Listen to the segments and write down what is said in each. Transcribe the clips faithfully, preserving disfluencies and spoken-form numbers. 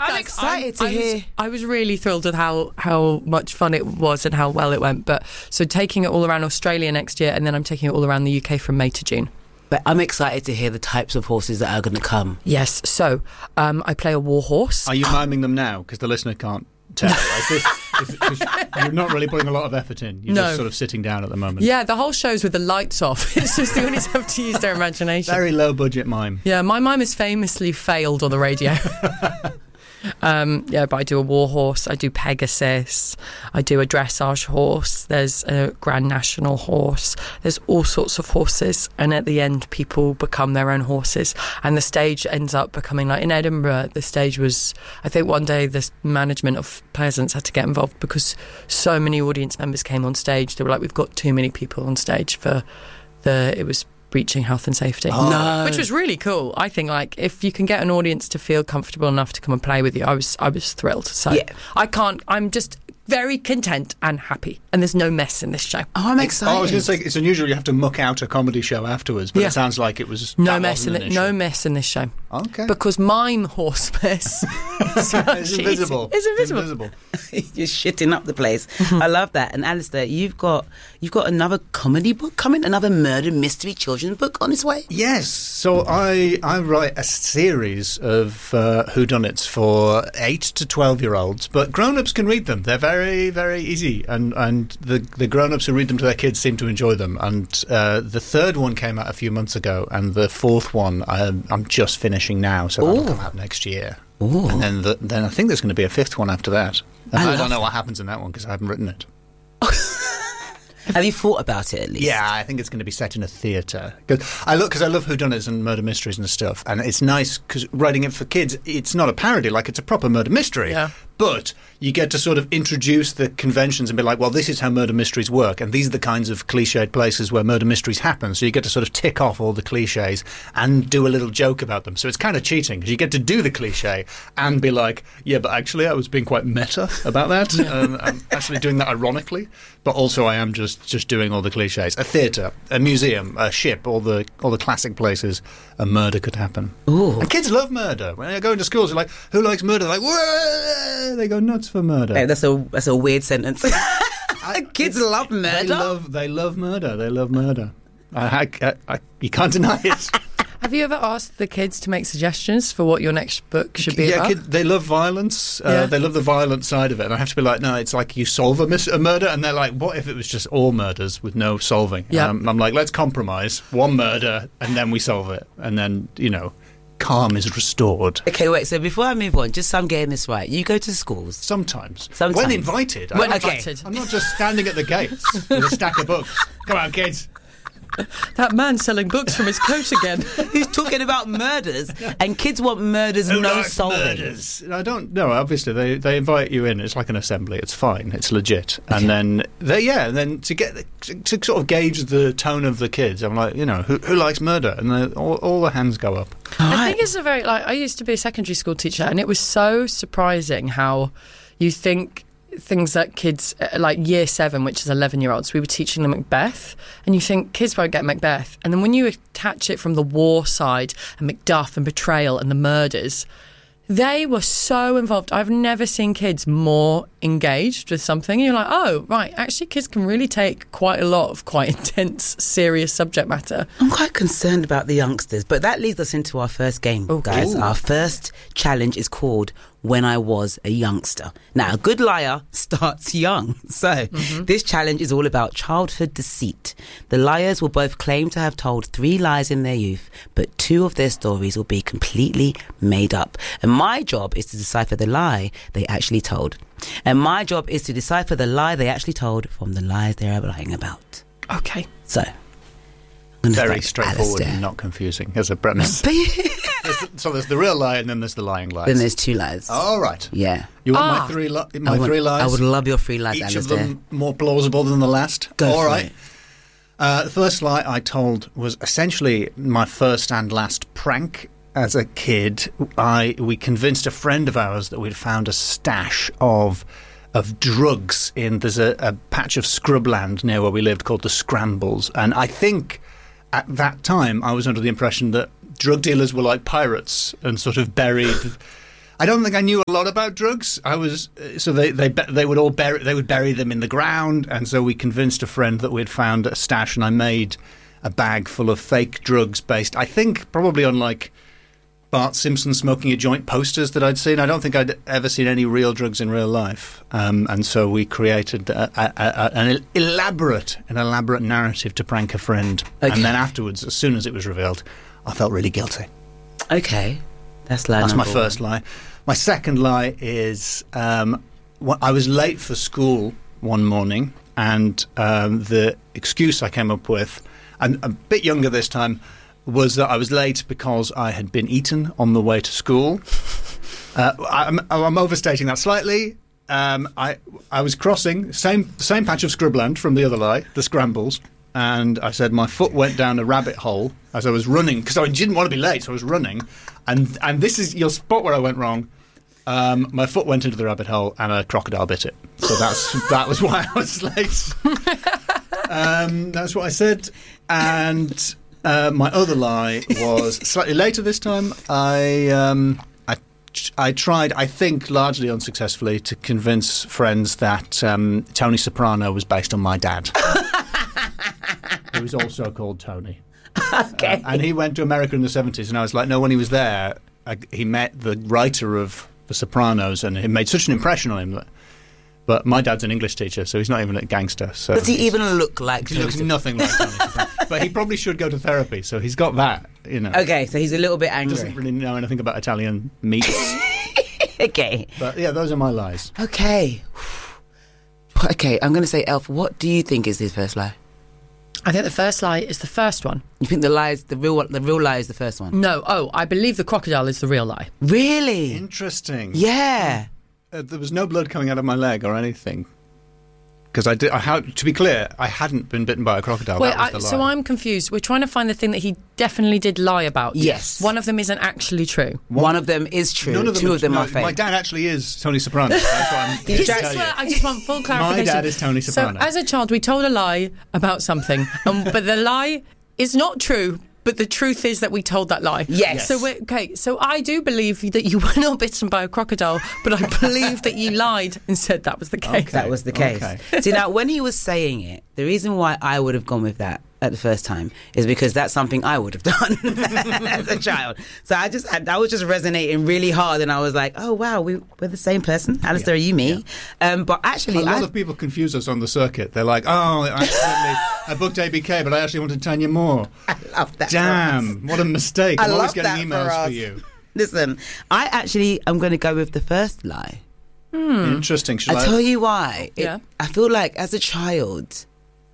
I'm excited to I hear. Was, I was really thrilled with how, how much fun it was and how well it went. But so taking it all around Australia next year, and then I'm taking it all around the U K from May to June. But I'm excited to hear the types of horses that are going to come. Yes. So um, I play a war horse. Are you miming them now? Because the listener can't tell. Like this, is, 'cause you're not really putting a lot of effort in. You're No. just sort of sitting down at the moment. Yeah, the whole show's with the lights off. It's just the audience have to use their imagination. Very low budget mime. Yeah, my mime has famously failed on the radio. um, yeah, but I do a war horse, I do Pegasus, I do a dressage horse, there's a Grand National horse, there's all sorts of horses, and at the end people become their own horses, and the stage ends up becoming like in Edinburgh. The stage was, I think one day the management of Pleasance had to get involved because so many audience members came on stage. They were like, we've got too many people on stage for the, it was breaching health and safety. Oh. No. Which was really cool. I think like if you can get an audience to feel comfortable enough to come and play with you, I was I was thrilled. So Yeah. I can't, I'm just very content and happy, and there's no mess in this show. Oh, I'm excited. Oh, I was going to say, it's unusual you have to muck out a comedy show afterwards, but Yeah. it sounds like it was No that mess in wasn't it, an no issue. mess in this show. Okay. Because mime horse mess It's invisible. It's invisible. invisible. You're shitting up the place. I love that. And Alistair, you've got you've got another comedy book coming, another murder mystery children's book on its way. Yes, so I I write a series of uh, whodunits for eight to twelve year olds, but grown-ups can read them. They're very very easy, and and the the grown-ups who read them to their kids seem to enjoy them. And uh, the third one came out a few months ago, and the fourth one I'm, I'm just finishing now, so that'll Ooh. come out next year. Ooh. And then the, then I think there's going to be a fifth one after that. And I I, love don't know that. what happens in that one because I haven't written it. Have you thought about it at least? Yeah, I think it's going to be set in a theatre. Cause I look because I love whodunits and murder mysteries and stuff, and it's nice because writing it for kids, it's not a parody, like it's a proper murder mystery. Yeah. But you get to sort of introduce the conventions and be like, well, this is how murder mysteries work, and these are the kinds of cliched places where murder mysteries happen. So you get to sort of tick off all the cliches and do a little joke about them. So it's kind of cheating because you get to do the cliche and be like, yeah, but actually I was being quite meta about that. um, I'm actually doing that ironically, but also I am just, just doing all the cliches. A theatre, a museum, a ship, all the all the classic places a murder could happen. Ooh. And kids love murder. When they go into schools, they're like, who likes murder? They're like, whoa! They go nuts for murder. Hey, that's a that's a weird sentence. Kids love They murder. love, they love murder. They love murder. I, I, I, you can't deny it. Have you ever asked the kids to make suggestions for what your next book should be yeah, about? kid, they love violence. Uh, Yeah. They love the violent side of it. And I have to be like, no, it's like you solve a, mis- a murder, and they're like, what if it was just all murders with no solving? Yeah. Um, I'm like, let's compromise. One murder, and then we solve it. And then, you know, calm is restored. Okay, wait. So before I move on, just so I'm getting this right, you go to schools. Sometimes. Sometimes. When invited. When I'm, invited. I'm not just standing at the gates with a stack of books. Come on, kids. That man selling books from his coat again. Who's talking about murders, and kids want murders, Who no likes solving. murders? I don't know. Obviously, they, they invite you in. It's like an assembly. It's fine. It's legit. And then they yeah. And then to get to, to sort of gauge the tone of the kids, I'm like, you know, who, who likes murder? And then all, all the hands go up. I think it's a very, like, I used to be a secondary school teacher, and it was so surprising how you think things that kids, uh, like year seven, which is eleven year olds, we were teaching them Macbeth, and you think kids won't get Macbeth, and then when you attach it from the war side and Macduff and betrayal and the murders, they were so involved. I've never seen kids more engaged with something. And you're like, oh, right, actually kids can really take quite a lot of quite intense, serious subject matter. I'm quite concerned about the youngsters, but that leads us into our first game, Oh, guys. cool. Our first challenge is called When I Was a Youngster. Now, a good liar starts young. So, this challenge is all about childhood deceit. The liars will both claim to have told three lies in their youth, but two of their stories will be completely made up. And my job is to decipher the lie they actually told. And my job is to decipher the lie they actually told from the lies they're lying about. Okay. So, I'm gonna Very start with straightforward Alistair. and not confusing as a premise. But There's the- so there's the real lie and then there's the lying lies. then there's two lies. All right. Yeah. You want Ah. my three li- my I want- three lies? I would love your three lies, Each Alistair. of them more plausible than the last. Go All for right. it. Uh, the first lie I told was essentially my first and last prank. As a kid, I we convinced a friend of ours that we'd found a stash of of drugs in there's a, a patch of scrubland near where we lived called the Scrambles, and I think at that time I was under the impression that drug dealers were like pirates and sort of buried I don't think I knew a lot about drugs. I was uh, so they they they would all bury they would bury them in the ground, and so we convinced a friend that we had found a stash, and I made a bag full of fake drugs based, I think, probably on like Bart Simpson smoking a joint posters that I'd seen. I don't think I'd ever seen any real drugs in real life, um, and so we created a, a, a, an elaborate an elaborate narrative to prank a friend, Okay. and then afterwards, as soon as it was revealed, I felt really guilty. Okay, that's lie. That's my number first one. lie. My second lie is um, wh- I was late for school one morning, and um, the excuse I came up with, and a bit younger this time, was that I was late because I had been eaten on the way to school. Uh, I'm, I'm overstating that slightly. Um, I I was crossing same same patch of scrubland from the other lie, the Scrambles, and I said my foot went down a rabbit hole as I was running because I didn't want to be late, so I was running, and and this is you'll spot where I went wrong. Um, my foot went into the rabbit hole and a crocodile bit it. So that's that was why I was late. Um, that's what I said, and. Uh, my other lie was slightly later this time. I, um, I, I tried, I think largely unsuccessfully, to convince friends that um, Tony Soprano was based on my dad, who was also called Tony. Okay. Uh, and he went to America in the seventies, and I was like, no, when he was there, I, he met the writer of The Sopranos, and it made such an impression on him that. But my dad's an English teacher, so he's not even a gangster. So Does he even look like? He Tony looks Soprano? nothing like Tony Soprano. But he probably should go to therapy, so he's got that, you know. Okay, so he's a little bit He doesn't angry. really know anything about Italian meats. Okay. But yeah, those are my lies. Okay. Okay, I'm going to say, Elf, what do you think is his first lie? I think the first lie is the first one. You think the lies, the real, the real lie is the first one? No, oh, I believe the crocodile is the real lie. Really? Interesting. Yeah. Uh, there was no blood coming out of my leg or anything. Because I did. I had, to be clear, I hadn't been bitten by a crocodile. Wait, that was I, the lie. so I'm confused. We're trying to find the thing that he definitely did lie about. Yes. One of them isn't actually true. One of them is true. None of them Two are, of them no, are fake. My dad actually is Tony Soprano. That's what I'm here This to is tell you. where I just want full clarification. My dad is Tony Soprano. So as a child, we told a lie about something, um, but the lie is not true. But the truth is that we told that lie. Yes. So we're, okay. So I do believe that you were not bitten by a crocodile, but I believe that you lied and said that was the case. Okay. That was the case. Okay. See, now, when he was saying it, the reason why I would have gone with that at the first time is because that's something I would have done as a child. So I just, I, that was just resonating really hard, and I was like, oh, wow, we, we're the same person. Alistair, Yeah. are you me? Yeah. Um, but actually, A lot I, of people confuse us on the circuit. They're like, oh, I, accidentally, I booked A B K, but I actually wanted Tanya Moore. I love that. for us. Damn, what a mistake. I I'm always love that getting for emails for, us. you. Listen, I actually am going to go with the first lie. Interesting. Should I I? tell you why. It- Yeah. I feel like as a child,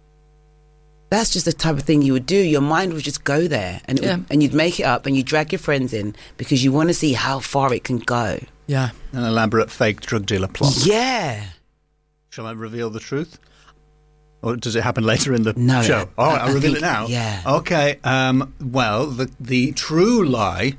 that's just the type of thing you would do. Your mind would just go there, and it Yeah. would, and you'd make it up, and you drag your friends in because you want to see how far it can go. Yeah. An elaborate fake drug dealer plot. Yeah. Shall I reveal the truth? Or does it happen later in the No, show? I- All right, I I'll reveal think- it now. yeah. Okay. Um, well, the the true lie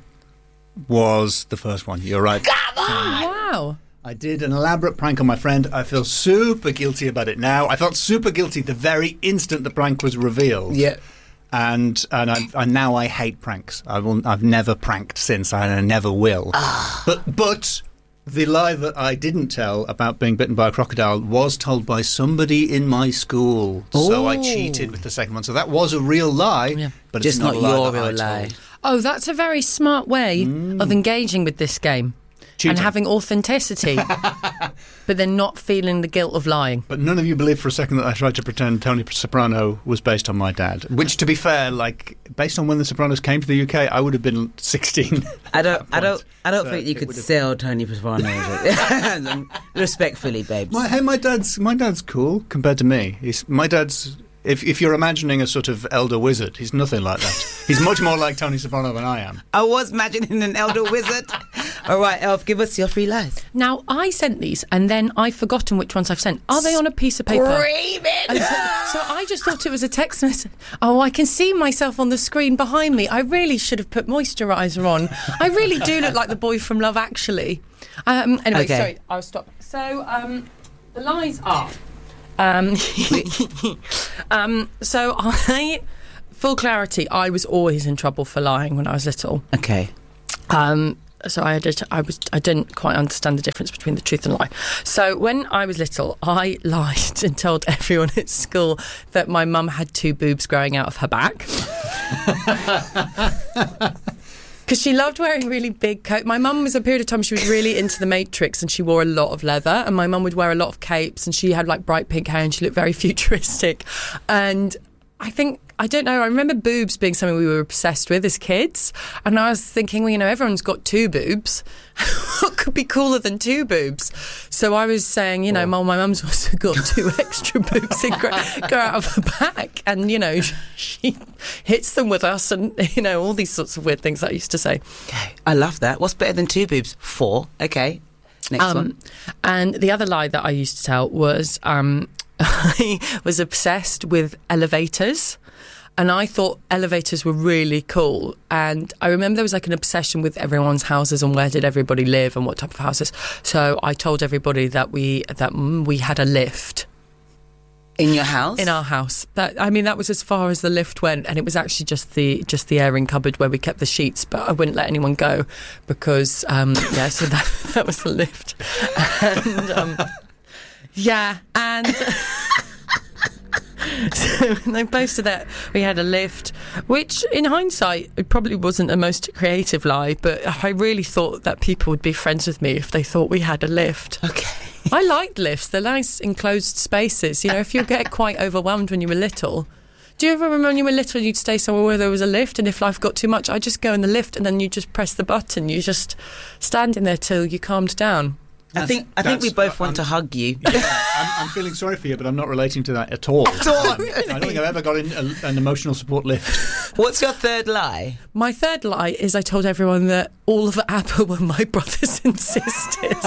was the first one. You're right. Wow. I did an elaborate prank on my friend. I feel super guilty about it now. I felt super guilty the very instant the prank was revealed. Yeah. And and I, and now I hate pranks. I will. I've never pranked since, and I never will. But but the lie that I didn't tell about being bitten by a crocodile was told by somebody in my school. So I Ooh. cheated with the second one. So that was a real lie, Yeah. but Just it's not, not a lie your that I real lie. told. Oh, that's a very smart way of engaging with this game. Cheating. And having authenticity, but then not feeling the guilt of lying. But none of you believed for a second that I tried to pretend Tony Soprano was based on my dad. Which, to be fair, like based on when the Sopranos came to the U K, I would have been sixteen. I don't. at I that don't. point. I don't So think you it could would have- sell Tony Soprano. Respectfully, babes. My, hey, my dad's my dad's cool compared to me. He's my dad's. If if you're imagining a sort of elder wizard, he's nothing like that. He's much more like Tony Soprano than I am. I was imagining an elder wizard. All right, Elf, give us your three lies. Now, I sent these, and then I've forgotten which ones I've sent. Are they on a piece of paper? Screaming. And so, so I just thought it was a text message. Oh, I can see myself on the screen behind me. I really should have put moisturiser on. I really do look like the boy from Love Actually. Um, anyway, Okay. sorry, I'll stop. So um, the lies are. Um, um, so I, full clarity, I was always in trouble for lying when I was little. Okay. Um, So I did, I was I didn't quite understand the difference between the truth and lie. So when I was little, I lied and told everyone at school that my mum had two boobs growing out of her back. Because she loved wearing really big coats. My mum was a period of time she was really into the Matrix, and she wore a lot of leather, and my mum would wear a lot of capes, and she had like bright pink hair, and she looked very futuristic. And I think, I don't know, I remember boobs being something we were obsessed with as kids, and I was thinking, well, you know, everyone's got two boobs. What could be cooler than two boobs? So I was saying, you know, Mum, my mum's also got two extra boobs that grow, grow out of her back, and, you know, she hits them with us, and, you know, all these sorts of weird things that I used to say. Okay, I love that. What's better than two boobs? Four. Okay, next um, one. And the other lie that I used to tell was um, I was obsessed with elevators. And I thought elevators were really cool. And I remember there was like an obsession with everyone's houses and where did everybody live and what type of houses. So I told everybody that we that mm, we had a lift. In your house? In our house. That I mean, that was as far as the lift went, and it was actually just the just the airing cupboard where we kept the sheets. But I wouldn't let anyone go because um, yeah. So that that was the lift. And um, yeah, and. So when they posted that we had a lift, which in hindsight it probably wasn't the most creative lie, but I really thought that people would be friends with me if they thought we had a lift. Okay. I liked lifts. They're nice enclosed spaces. You know, if you get quite overwhelmed when you were little. Do you ever remember when you were little you'd stay somewhere where there was a lift, and if life got too much, I'd just go in the lift and then you just press the button. You just stand in there till you calmed down. I think I think we both want to hug you. Yeah, I'm, I'm feeling sorry for you, but I'm not relating to that at all. At all? Really? I don't think I've ever got in a, an emotional support lift. What's your third lie? My third lie is I told everyone that all of ABBA were my brothers and sisters.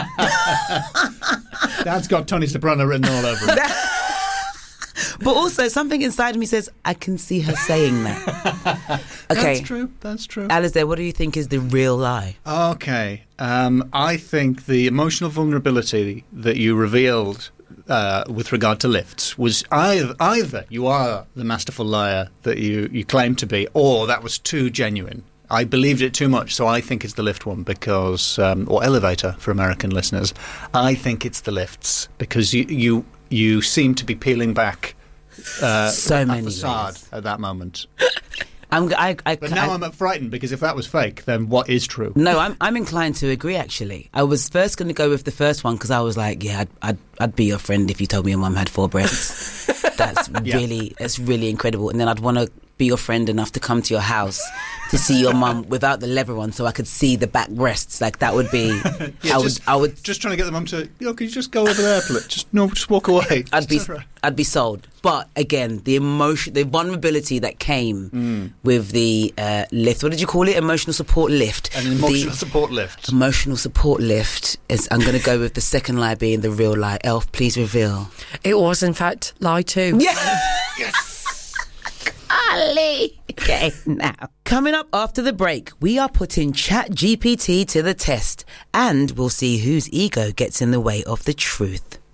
Dad's got Tony Soprano written all over it. But also, something inside me says, I can see her saying that. Okay. That's true, that's true. Alistair, what do you think is the real lie? Okay. Um, I think the emotional vulnerability that you revealed uh, with regard to lifts was either, either you are the masterful liar that you, you claim to be, or that was too genuine. I believed it too much, so I think it's the lift one because, um, or elevator for American listeners. I think it's the lifts because you you, you seem to be peeling back uh, so a many facade layers. at that moment. I'm, I, I, But now I, I'm frightened because if that was fake, then what is true? No, I'm I'm inclined to agree. Actually, I was first going to go with the first one because I was like, yeah, I'd, I'd I'd be your friend if you told me your mum had four breasts. That's Yeah. really that's really incredible. And then I'd want to be your friend enough to come to your house to see your mum without the leather on, so I could see the back breasts. Like that would be. Yeah, I would. just, I would. just trying to get the mum to, you know, could you just go over there, please? Just no, just walk away. I'd be. Just- I'd be sold. But again, the emotion, the vulnerability that came Mm. with the uh, lift. What did you call it? Emotional support lift. An emotional The support lift. emotional support lift is. I'm going to go with the second lie being the real lie. Elf, please reveal. It was, in fact, lie too. Yeah. Yes. Ali. Okay, now. Coming up after the break, we are putting ChatGPT to the test, and we'll see whose ego gets in the way of the truth.